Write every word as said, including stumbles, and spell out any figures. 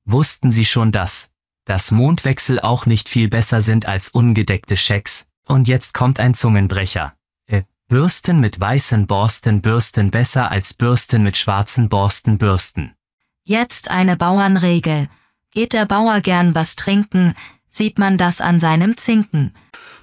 Wussten Sie schon das? Dass Mondwechsel auch nicht viel besser sind als ungedeckte Schecks? Und jetzt kommt ein Zungenbrecher. Äh, Bürsten mit weißen Borsten bürsten besser als Bürsten mit schwarzen Borsten bürsten. Jetzt eine Bauernregel. Geht der Bauer gern was trinken, sieht man das an seinem Zinken.